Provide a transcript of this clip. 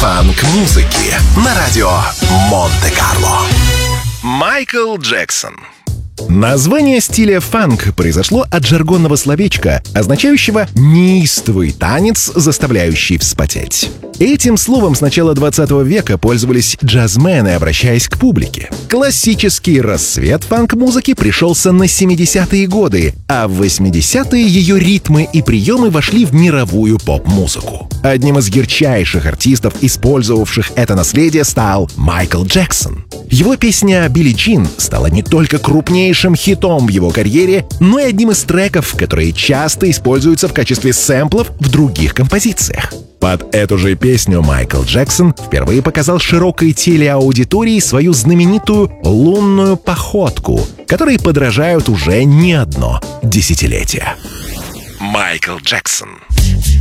Фанк-музыки на радио Монте-Карло. Майкл Джексон. Название стиля фанк произошло от жаргонного словечка, означающего «неистовый танец, заставляющий вспотеть». Этим словом с начала 20 века пользовались джазмены, обращаясь к публике. Классический рассвет фанк-музыки пришелся на 70-е годы, а в 80-е ее ритмы и приемы вошли в мировую поп-музыку. Одним из ярчайших артистов, использовавших это наследие, стал Майкл Джексон. Его песня «Билли Джин» стала не только крупнейшим хитом в его карьере, но и одним из треков, которые часто используются в качестве сэмплов в других композициях. Под эту же песню Майкл Джексон впервые показал широкой телеаудитории свою знаменитую лунную походку, которой подражают уже не одно десятилетие. Майкл Джексон.